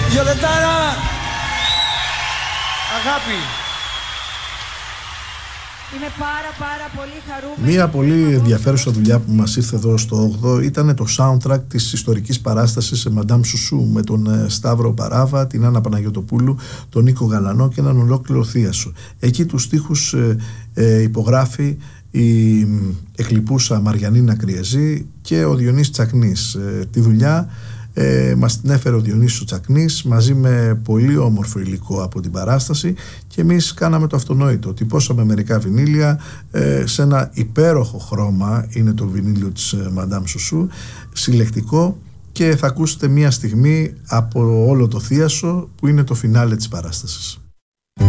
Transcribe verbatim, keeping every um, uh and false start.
Βιολετάρα, αγάπη. Είμαι πάρα πάρα πολύ χαρούμενη. Μία πολύ ενδιαφέρουσα δουλειά που μας ήρθε εδώ στο όγδοο ήταν το soundtrack της ιστορικής παράστασης Madame Chouchou με τον Σταύρο Παράβα, την Άννα Παναγιωτοπούλου, τον Νίκο Γαλανό και έναν ολόκληρο θίασο. Εκεί τους στίχους ε, ε, υπογράφει η εκλειπούσα Μαριανίνα Κριεζή και ο Διονύσης Τσακνής. Ε, τη δουλειά Ε, μας την έφερε ο Διονύσης Τσακνής μαζί με πολύ όμορφο υλικό από την παράσταση και εμείς κάναμε το αυτονόητο. Τυπώσαμε μερικά βινίλια ε, σε ένα υπέροχο χρώμα, είναι το βινίλιο της ε, Madame Chouchou, συλλεκτικό, και θα ακούσετε μία στιγμή από όλο το θίασο που είναι το φινάλε της παράστασης.